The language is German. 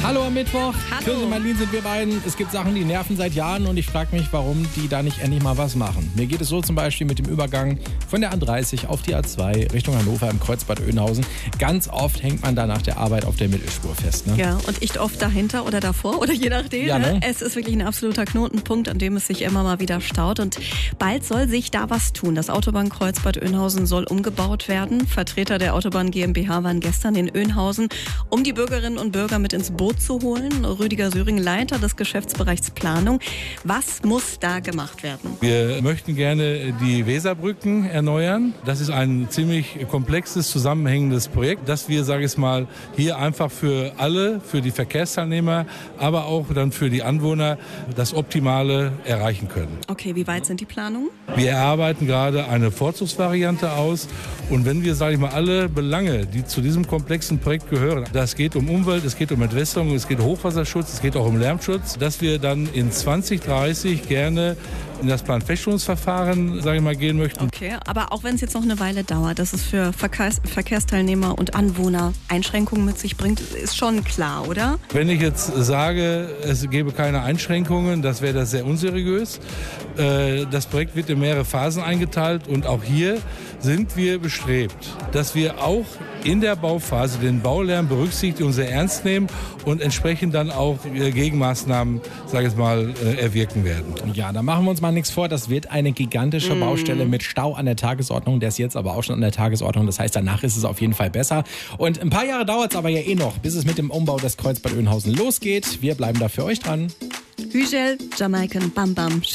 Hallo am Mittwoch. Hallo. Kirsi und Marlene sind wir beiden. Es gibt Sachen, die nerven seit Jahren und ich frage mich, warum die da nicht endlich mal was machen. Mir geht es so zum Beispiel mit dem Übergang von der A30 auf die A2 Richtung Hannover im Kreuzbad Oeynhausen. Ganz oft hängt man da nach der Arbeit auf der Mittelspur fest. Ne? Ja, und echt oft dahinter oder davor oder je nachdem. Ja, ne? Es ist wirklich ein absoluter Knotenpunkt, an dem es sich immer mal wieder staut. Und bald soll sich da was tun. Das Autobahnkreuzbad Oeynhausen soll umgebaut werden. Vertreter der Autobahn GmbH waren gestern in Oeynhausen, um die Bürgerinnen und Bürger mit ins Boot zu holen. Rüdiger Söring, Leiter des Geschäftsbereichs Planung. Was muss da gemacht werden? Wir möchten gerne die Weserbrücken erneuern. Das ist ein ziemlich komplexes, zusammenhängendes Projekt, das wir, sage ich mal, hier einfach für alle, für die Verkehrsteilnehmer, aber auch dann für die Anwohner das Optimale erreichen können. Okay, wie weit sind die Planungen? Wir erarbeiten gerade eine Vorzugsvariante aus. Und wenn wir, sage ich mal, alle Belange, die zu diesem komplexen Projekt gehören, das geht um Umwelt, es geht um Entwässerung, es geht um Hochwasserschutz, es geht auch um Lärmschutz, dass wir dann in 2030 gerne in das Planfeststellungsverfahren, sage ich mal, gehen möchten. Okay, aber auch wenn es jetzt noch eine Weile dauert, dass es für Verkehrsteilnehmer und Anwohner Einschränkungen mit sich bringt, ist schon klar, oder? Wenn ich jetzt sage, es gäbe keine Einschränkungen, das wäre das sehr unseriös. Das Projekt wird in mehrere Phasen eingeteilt und auch hier sind wir bestrebt, dass wir auch in der Bauphase den Baulärm berücksichtigen und sehr ernst nehmen und entsprechend dann auch Gegenmaßnahmen, sage ich mal, erwirken werden. Ja, da machen wir uns mal nichts vor. Das wird eine gigantische Baustelle mit Stau an der Tagesordnung. Der ist jetzt aber auch schon an der Tagesordnung. Das heißt, danach ist es auf jeden Fall besser. Und ein paar Jahre dauert es aber ja eh noch, bis es mit dem Umbau des Kreuzbad Oeynhausen losgeht. Wir bleiben da für euch dran. Hügel, Jamaican, Bam Bam.